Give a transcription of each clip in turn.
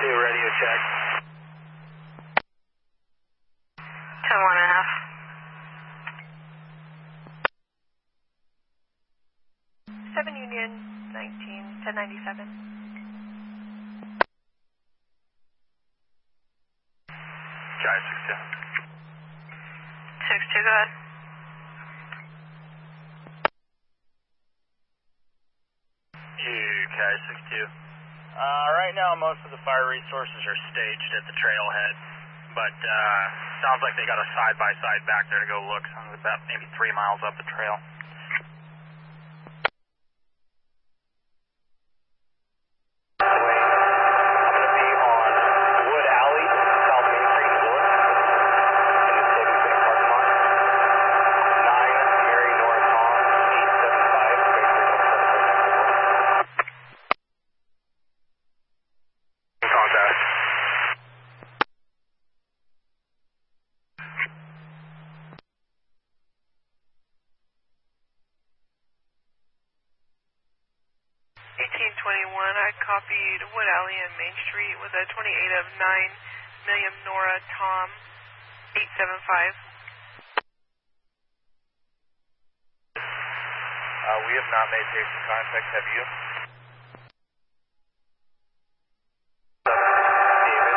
radio check. 10-1.5. 7 Union 19, 1097. Sky 62. 62, go ahead. Sky 62. Right now, most of the fire resources are staged at the trailhead, but sounds like they got a side-by-side back there to go look. Sounds about maybe 3 miles up the trail. I copied Wood Alley and Main Street with a 28 of 9 Million Nora Tom 875. We have not made patient contact, have you? David,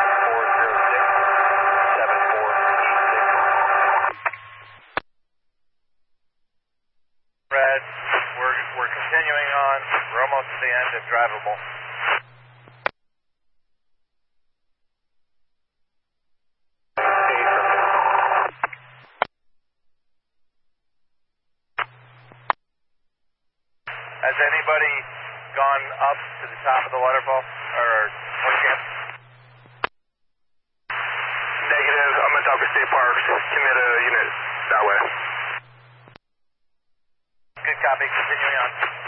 406-7486. Red, we're continuing on. We're almost to the end of drivable. Has anybody gone up to the top of the waterfall or camp? Negative. I'm at Dr. State Parks. Commit a unit that way. Good copy. Continuing on.